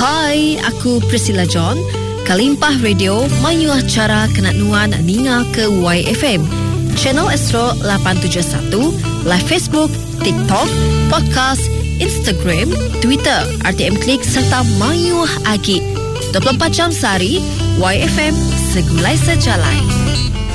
Hai, aku Priscilla John. Kalimpah Radio mayuh acara kenat nuan ninga ke YFM. Channel Astro 871, live Facebook, TikTok, podcast, Instagram, Twitter, RTM Klik serta mayuh agi. 24 jam sehari, YFM segulai sejalai.